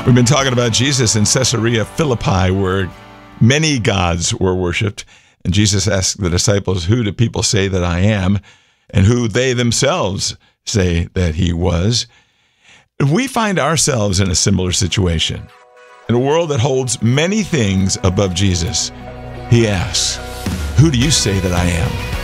We've been talking about Jesus in Caesarea Philippi, where many gods were worshipped. And Jesus asked the disciples, who do people say that I am? And who they themselves say that he was. We find ourselves in a similar situation. In a world that holds many things above Jesus, he asks, who do you say that I am?